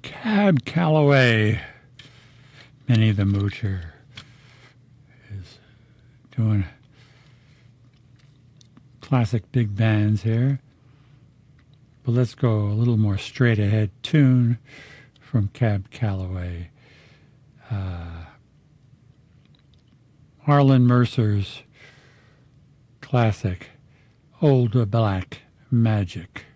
Cab Calloway, Minnie the Moocher, is doing classic big bands here. But let's go a little more straight ahead tune from Cab Calloway. Harlan Mercer's classic Old Black Magic.